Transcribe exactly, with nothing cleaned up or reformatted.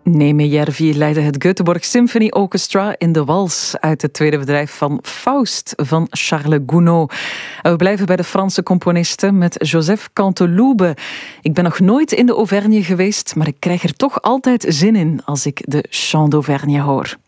Neme Järvi leidde het Göteborg Symphony Orchestra in de wals uit het tweede bedrijf van Faust van Charles Gounod. En we blijven bij de Franse componisten met Joseph Canteloube. Ik ben nog nooit in de Auvergne geweest, maar ik krijg er toch altijd zin in als ik de Chant d'Auvergne hoor.